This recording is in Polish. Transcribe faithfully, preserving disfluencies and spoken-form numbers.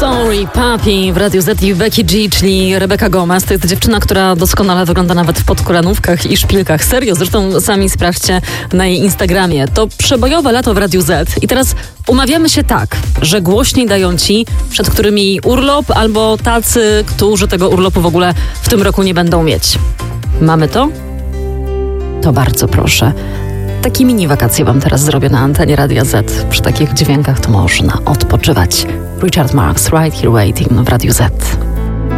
Sorry Papi w Radiu Z i Becky G, czyli Rebeka Gomez. To jest dziewczyna, która doskonale wygląda nawet w podkolanówkach i szpilkach. Serio, zresztą sami sprawdźcie na jej Instagramie. To przebojowe lato w Radiu Z i teraz umawiamy się tak, że głośniej dają ci, przed którymi urlop, albo tacy, którzy tego urlopu w ogóle w tym roku nie będą mieć. Mamy to? To bardzo proszę. Takie mini wakacje wam teraz zrobię na antenie Radia Z. Przy takich dźwiękach to można odpoczywać. Richard Marx, Right Here Waiting w Radiu Z.